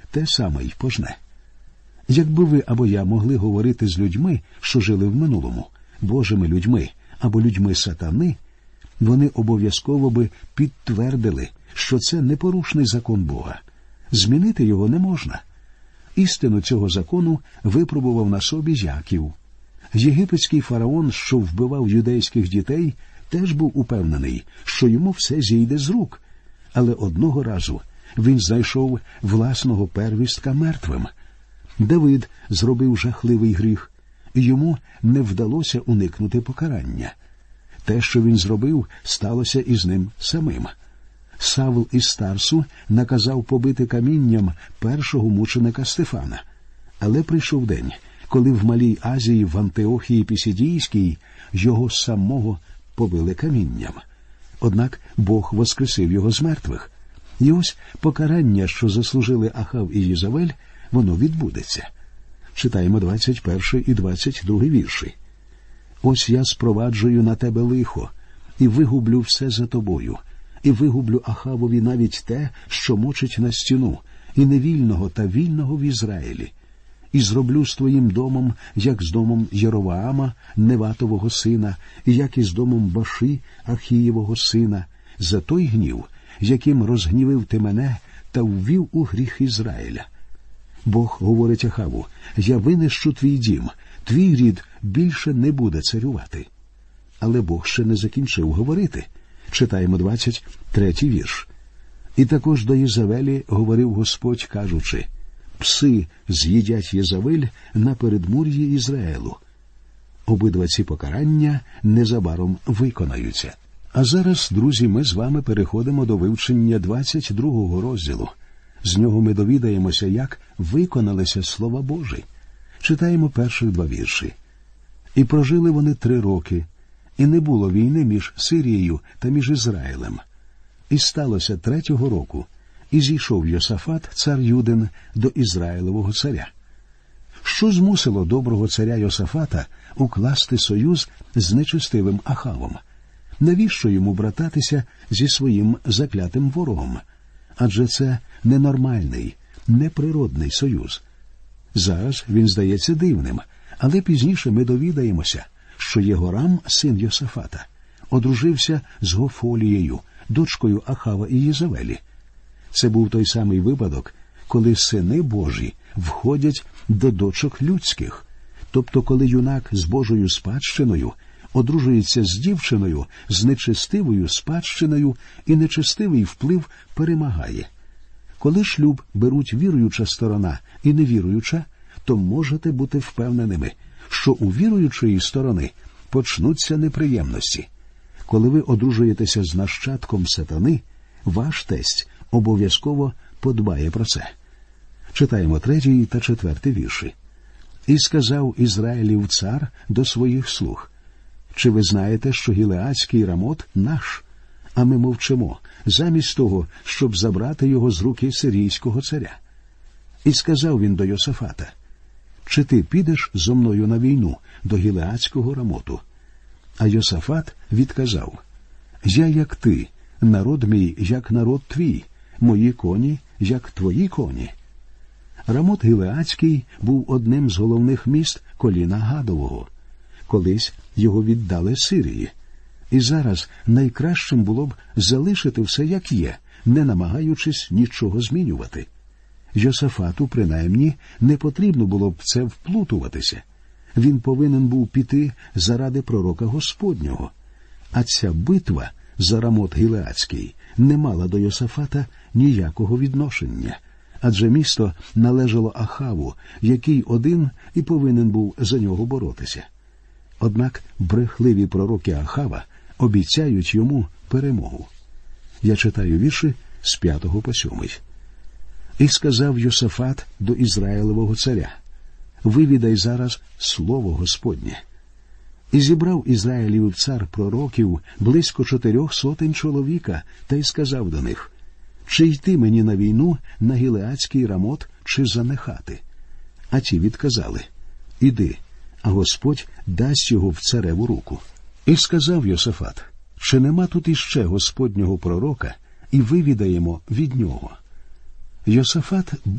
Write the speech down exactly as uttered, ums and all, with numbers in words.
те саме й пожне. Якби ви або я могли говорити з людьми, що жили в минулому, Божими людьми або людьми сатани, вони обов'язково би підтвердили, що це непорушний закон Бога. Змінити його не можна. Істину цього закону випробував на собі Яків. Єгипетський фараон, що вбивав юдейських дітей, теж був упевнений, що йому все зійде з рук. Але одного разу він знайшов власного первістка мертвим. Давид зробив жахливий гріх, і йому не вдалося уникнути покарання. Те, що він зробив, сталося і з ним самим. Савл із Тарсу наказав побити камінням першого мученика Стефана. Але прийшов день, коли в Малій Азії, в Антиохії Пісідійській, його самого побили камінням. Однак Бог воскресив його з мертвих. І ось покарання, що заслужили Ахав і Єзавель, воно відбудеться. Читаємо двадцять перший і двадцять другий вірші. «Ось я спроваджую на тебе лихо, і вигублю все за тобою, і вигублю Ахавові навіть те, що мочить на стіну, і невільного та вільного в Ізраїлі. І зроблю з твоїм домом, як з домом Єровоама, Неватового сина, і як із домом Баши, Ахієвого сина, за той гнів, яким розгнівив ти мене та ввів у гріх Ізраїля. Бог говорить Ахаву: я винищу твій дім, твій рід більше не буде царювати». Але Бог ще не закінчив говорити. Читаємо двадцять третій вірш. «І також до Єзавелі говорив Господь, кажучи: пси з'їдять Єзавель на передмур'ї Ізраїлу». Обидва ці покарання незабаром виконаються. А зараз, друзі, ми з вами переходимо до вивчення двадцять другого розділу. З нього ми довідаємося, як виконалися слова Божі. Читаємо перших два вірші. «І прожили вони три роки, і не було війни між Сирією та між Ізраїлем. І сталося третього року, і зійшов Йосафат, цар Юдин, до Ізраїлевого царя». Що змусило доброго царя Йосафата укласти союз з нечестивим Ахавом? Навіщо йому брататися зі своїм заклятим ворогом? Адже це ненормальний, неприродний союз. Зараз він здається дивним, але пізніше ми довідаємося, що Єгорам, син Йосафата, одружився з Гофолією, дочкою Ахава і Єзавелі. Це був той самий випадок, коли сини Божі входять до дочок людських, тобто коли юнак з Божою спадщиною одружується з дівчиною з нечестивою спадщиною, і нечестивий вплив перемагає. Коли шлюб беруть віруюча сторона і невіруюча, то можете бути впевненими, що у віруючої сторони почнуться неприємності. Коли ви одружуєтеся з нащадком сатани, ваш тесть обов'язково подбає про це. Читаємо третій та четвертий вірші. «І сказав Ізраїлів цар до своїх слуг: чи ви знаєте, що Гілеадський Рамот наш? А ми мовчимо, замість того, щоб забрати його з руки сирійського царя. І сказав він до Йосафата: чи ти підеш зо мною на війну до Гілеадського Рамоту? А Йосафат відказав: я як ти, народ мій, як народ твій, мої коні, як твої коні. Рамот Гілеадський був одним з головних міст коліна Гадового. Колись його віддали Сирії. І зараз найкращим було б залишити все як є, не намагаючись нічого змінювати. Йосафату, принаймні, не потрібно було б в це вплутуватися. Він повинен був піти заради пророка Господнього. А ця битва за Рамот Гілеадський не мала до Йосафата ніякого відношення, адже місто належало Ахаву, який один і повинен був за нього боротися. Однак брехливі пророки Ахава обіцяють йому перемогу. Я читаю вірші з п'ятого по сьомий. «І сказав Йосафат до Ізраїлевого царя: вивідай зараз слово Господнє. І зібрав Ізраїлів цар пророків близько чотирьох сотень чоловіка, та й сказав до них: чи йти мені на війну на Гілеадський Рамот, чи занехати? А ті відказали: іди, а Господь дасть його в цареву руку. І сказав Йосафат: чи нема тут іще Господнього пророка, і вивідаємо від нього. Йосафат